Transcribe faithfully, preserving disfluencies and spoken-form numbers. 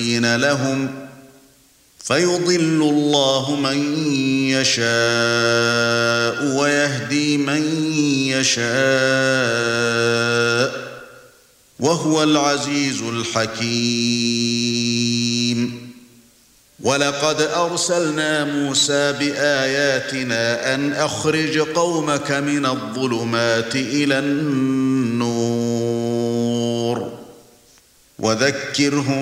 لهم فيضل الله من يشاء ويهدي من يشاء وهو العزيز الحكيم. ولقد أرسلنا موسى بآياتنا أن أخرج قومك من الظلمات إلى النور وذكرهم